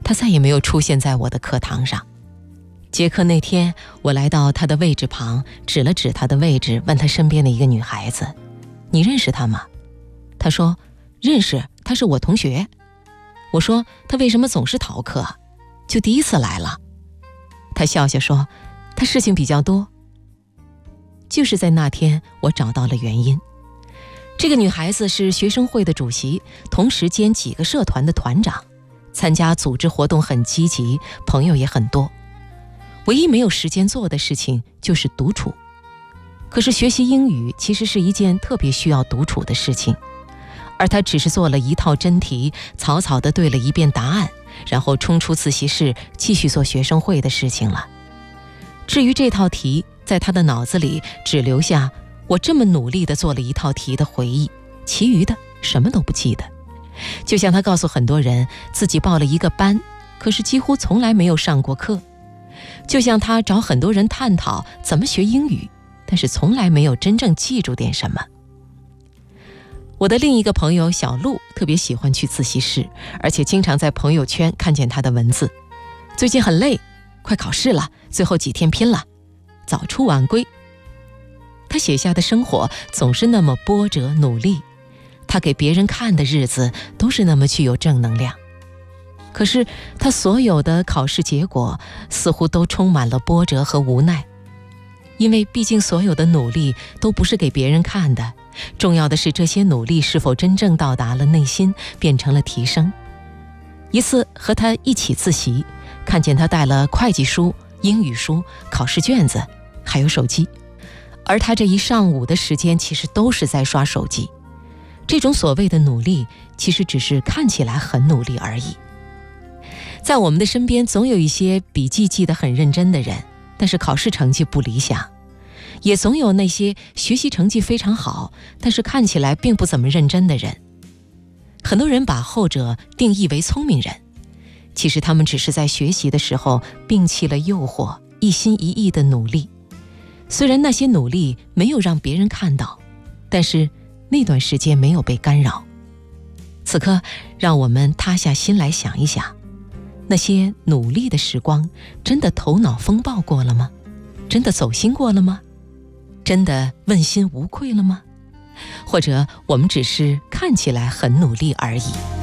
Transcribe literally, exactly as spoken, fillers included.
他再也没有出现在我的课堂上。结课那天，我来到他的位置旁，指了指他的位置，问他身边的一个女孩子：“你认识他吗？”他说：“认识，他是我同学。”我说：“他为什么总是逃课？就第一次来了。”他笑笑说：“他事情比较多。”就是在那天，我找到了原因。这个女孩子是学生会的主席，同时兼几个社团的团长，参加组织活动很积极，朋友也很多。唯一没有时间做的事情就是独处。可是学习英语其实是一件特别需要独处的事情，而她只是做了一套真题，草草地对了一遍答案，然后冲出自习室继续做学生会的事情了。至于这套题，在她的脑子里只留下我这么努力地做了一套题的回忆，其余的什么都不记得。就像她告诉很多人自己报了一个班，可是几乎从来没有上过课。就像她找很多人探讨怎么学英语，但是从来没有真正记住点什么。我的另一个朋友小鹿特别喜欢去自习室，而且经常在朋友圈看见她的文字：最近很累，快考试了，最后几天拼了，早出晚归。他写下的生活总是那么波折努力，他给别人看的日子都是那么具有正能量。可是他所有的考试结果似乎都充满了波折和无奈，因为毕竟所有的努力都不是给别人看的，重要的是这些努力是否真正到达了内心，变成了提升。一次和他一起自习，看见他带了会计书、英语书、考试卷子，还有手机，而他这一上午的时间其实都是在刷手机。这种所谓的努力，其实只是看起来很努力而已。在我们的身边总有一些笔记记得很认真的人，但是考试成绩不理想，也总有那些学习成绩非常好，但是看起来并不怎么认真的人。很多人把后者定义为聪明人，其实他们只是在学习的时候摒弃了诱惑，一心一意的努力。虽然那些努力没有让别人看到，但是那段时间没有被干扰。此刻让我们塌下心来想一想，那些努力的时光真的头脑风暴过了吗？真的走心过了吗？真的问心无愧了吗？或者我们只是看起来很努力而已。